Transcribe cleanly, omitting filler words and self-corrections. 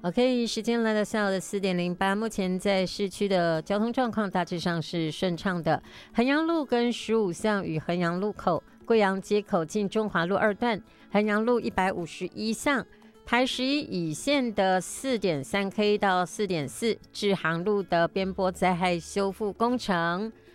OK， 时间来到下午的4:08，目前在市区的交通状况大致上是顺畅的。衡阳路跟15巷与衡阳路口、贵阳街口进中华路2段、衡阳路151巷、台11乙线的 4.3K 到 4.4， 志航路的边坡灾害修复工程。